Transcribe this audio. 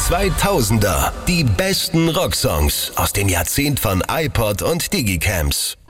2000er. Die besten Rocksongs aus dem Jahrzehnt von iPod und Digicams.